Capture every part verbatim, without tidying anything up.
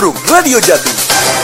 Setrum Radio Jatim.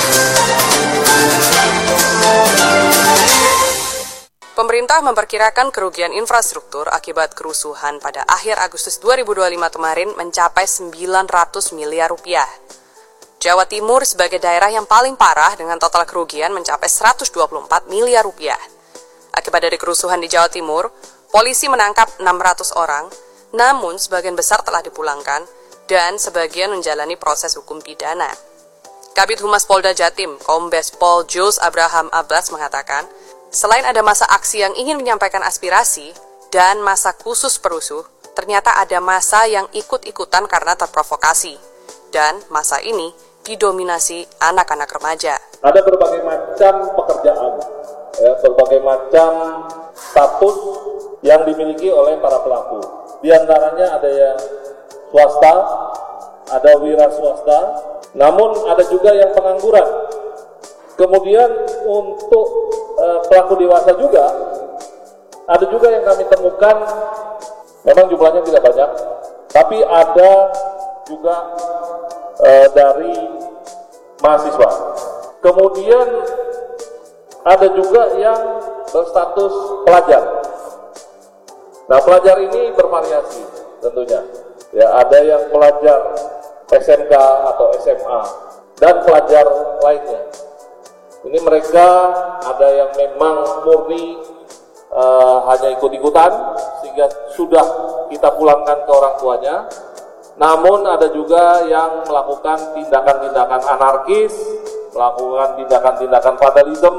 Pemerintah memperkirakan kerugian infrastruktur akibat kerusuhan pada akhir Agustus dua ribu dua puluh lima kemarin mencapai sembilan ratus miliar rupiah. Jawa Timur sebagai daerah yang paling parah dengan total kerugian mencapai seratus dua puluh empat miliar rupiah. Akibat dari kerusuhan di Jawa Timur, polisi menangkap enam ratus orang, namun sebagian besar telah dipulangkan dan sebagian menjalani proses hukum pidana. Kabid Humas Polda Jatim, Kombes Pol Jules Abraham Abbas mengatakan, selain ada masa aksi yang ingin menyampaikan aspirasi dan masa khusus perusuh, ternyata ada masa yang ikut-ikutan karena terprovokasi. Dan masa ini didominasi anak-anak remaja. Ada berbagai macam pekerjaan, ya, berbagai macam status yang dimiliki oleh para pelaku. Di antaranya ada yang swasta, ada wira swasta, namun ada juga yang pengangguran. Kemudian untuk e, pelaku dewasa juga, ada juga yang kami temukan, memang jumlahnya tidak banyak, tapi ada juga e, dari mahasiswa. Kemudian ada juga yang berstatus pelajar. Nah, pelajar ini bervariasi tentunya. Ya, ada yang pelajar S M K atau S M A dan pelajar lainnya. Ini mereka ada yang memang murni uh, hanya ikut-ikutan sehingga sudah kita pulangkan ke orang tuanya. Namun ada juga yang melakukan tindakan-tindakan anarkis, melakukan tindakan-tindakan vandalisme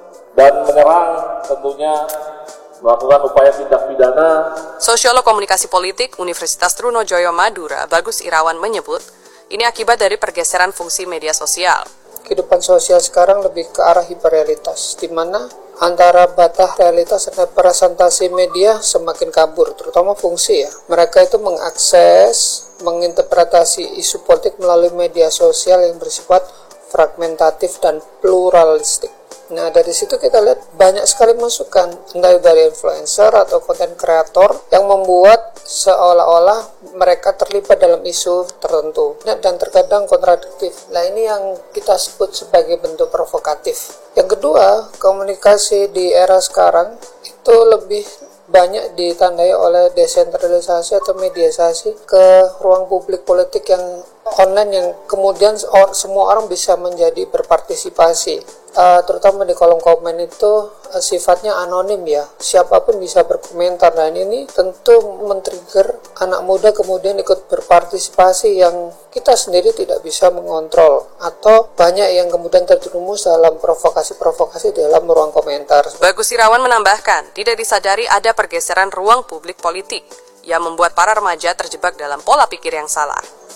dan menyerang, tentunya melakukan upaya tindak pidana. Sosiolog Komunikasi Politik Universitas Trunojoyo Madura, Bagus Irawan menyebut, ini akibat dari pergeseran fungsi media sosial. Kehidupan sosial sekarang lebih ke arah hiperrealitas, di mana antara batas realitas dan presentasi media semakin kabur, terutama fungsi ya. Mereka itu mengakses, menginterpretasi isu politik melalui media sosial yang bersifat fragmentatif dan pluralistik. Nah, dari situ kita lihat banyak sekali masukan, entah dari influencer atau konten kreator yang membuat seolah-olah mereka terlibat dalam isu tertentu dan terkadang kontradiktif. Nah, ini yang kita sebut sebagai bentuk provokatif. Yang kedua, komunikasi di era sekarang itu lebih banyak ditandai oleh desentralisasi atau mediasi ke ruang publik politik yang online, yang kemudian semua orang bisa menjadi berpartisipasi. Uh, terutama di kolom komen itu uh, sifatnya anonim ya, siapapun bisa berkomentar, dan ini tentu men-trigger anak muda kemudian ikut berpartisipasi yang kita sendiri tidak bisa mengontrol, atau banyak yang kemudian terjerumus dalam provokasi-provokasi dalam ruang komentar. Bagus Irawan menambahkan, tidak disadari ada pergeseran ruang publik politik yang membuat para remaja terjebak dalam pola pikir yang salah.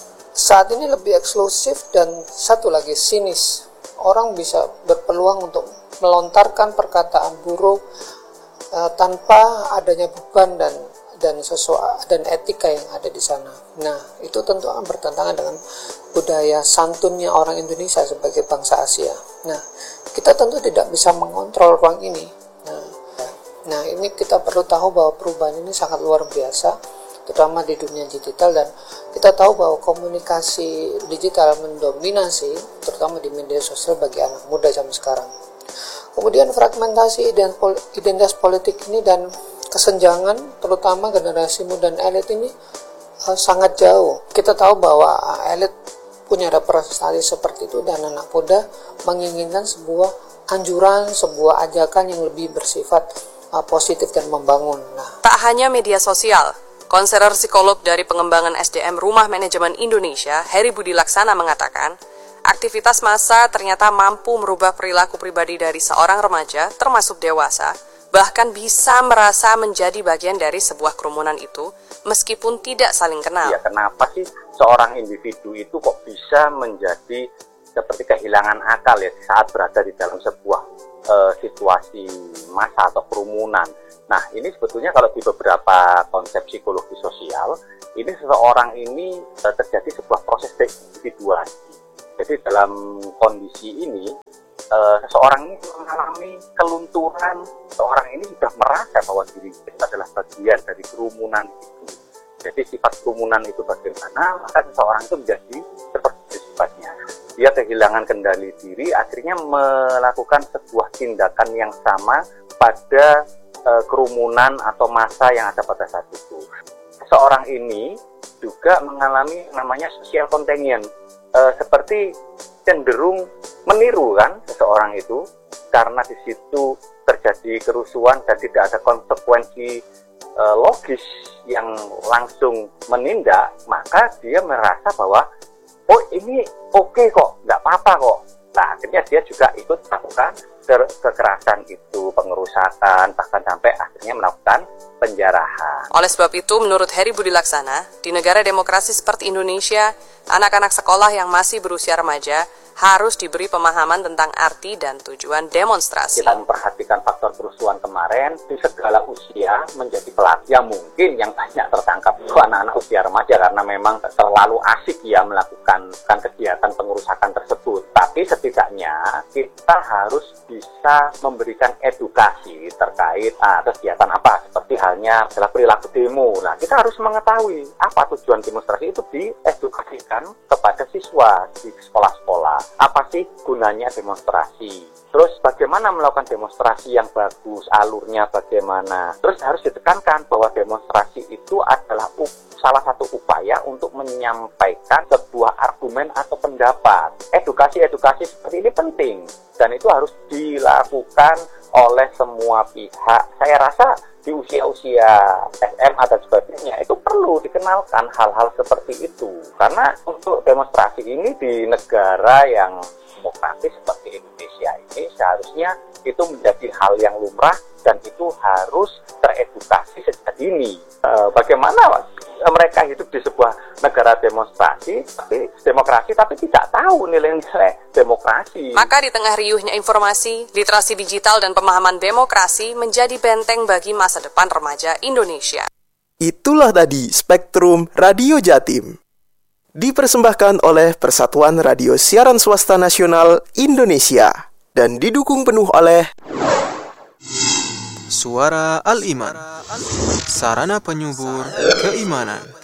Saat ini lebih eksklusif dan satu lagi sinis. Orang bisa berpeluang untuk melontarkan perkataan buruk uh, tanpa adanya beban dan dan sesuatu dan etika yang ada di sana. Nah, itu tentu akan bertentangan dengan budaya santunnya orang Indonesia sebagai bangsa Asia. Nah, kita tentu tidak bisa mengontrol ruang ini. Nah, nah ini kita perlu tahu bahwa perubahan ini sangat luar biasa, terutama di dunia digital, dan kita tahu bahwa komunikasi digital mendominasi terutama di media sosial bagi anak muda zaman sekarang. Kemudian fragmentasi identitas politik ini dan kesenjangan terutama generasi muda dan elit ini uh, sangat jauh. Kita tahu bahwa elit punya representasi seperti itu dan anak muda menginginkan sebuah anjuran, sebuah ajakan yang lebih bersifat uh, positif dan membangun. Nah, tak hanya media sosial, konselor psikolog dari pengembangan S D M Rumah Manajemen Indonesia, Heri Budi Laksana mengatakan, aktivitas massa ternyata mampu merubah perilaku pribadi dari seorang remaja, termasuk dewasa, bahkan bisa merasa menjadi bagian dari sebuah kerumunan itu, meskipun tidak saling kenal. Ya, kenapa sih seorang individu itu kok bisa menjadi seperti kehilangan akal ya saat berada di dalam sebuah uh, situasi massa atau kerumunan. Nah, ini sebetulnya kalau di beberapa konsep psikologi sosial, ini seseorang ini uh, terjadi sebuah proses deindividuasi. Jadi dalam kondisi ini, uh, seseorang ini mengalami kelunturan, seseorang ini sudah merasa bahwa dirinya adalah bagian dari kerumunan itu. Jadi sifat kerumunan itu bagaimana, maka seseorang itu menjadi seperti sifatnya. dia kehilangan kendali diri, akhirnya melakukan sebuah tindakan yang sama pada e, kerumunan atau massa yang ada pada saat itu. Seorang ini juga mengalami namanya social contagion, e, seperti cenderung meniru kan seseorang itu, karena di situ terjadi kerusuhan dan tidak ada konsekuensi e, logis yang langsung menindak, maka dia merasa bahwa oh ini oke okay kok, nggak apa-apa kok. Nah akhirnya dia juga ikut melakukan ke- kekerasan itu, pengerusakan, bahkan sampai akhirnya melakukan penjarahan. Oleh sebab itu, menurut Heri Budi Laksana, di negara demokrasi seperti Indonesia, anak-anak sekolah yang masih berusia remaja harus diberi pemahaman tentang arti dan tujuan demonstrasi. Kita memperhatikan faktor kerusuhan kemarin, di segala usia menjadi pelaku yang mungkin yang banyak tertangkap itu anak-anak usia remaja karena memang terlalu asik ya melakukan kan, kegiatan pengerusakan tersebut. Tapi setidaknya kita harus bisa memberikan edukasi terkait ah, kegiatan apa, seperti halnya adalah perilaku demo. Nah, kita harus mengetahui apa tujuan demonstrasi itu, diedukasikan kepada siswa di sekolah-sekolah. Apa sih gunanya demonstrasi? Terus bagaimana melakukan demonstrasi yang bagus, alurnya bagaimana? Terus harus ditekankan bahwa demonstrasi itu adalah salah satu upaya untuk menyampaikan sebuah argumen atau pendapat. Edukasi-edukasi seperti ini penting dan itu harus dilakukan oleh semua pihak. Saya rasa di usia-usia S M A dan sebagainya itu perlu dikenalkan hal-hal seperti itu, karena untuk demonstrasi ini di negara yang demokratis seperti Indonesia ini seharusnya itu menjadi hal yang lumrah dan itu harus teredukasi sejak dini. E, bagaimana mereka hidup di sebuah negara demonstrasi, tapi demokrasi, tapi tidak tahu nilai-nilai demokrasi. Maka di tengah riuhnya informasi, literasi digital dan pemahaman demokrasi menjadi benteng bagi masa depan remaja Indonesia. Itulah tadi Spektrum Radio Jatim. Dipersembahkan oleh Persatuan Radio Siaran Swasta Nasional Indonesia dan didukung penuh oleh Suara Al-Iman, sarana penyubur keimanan.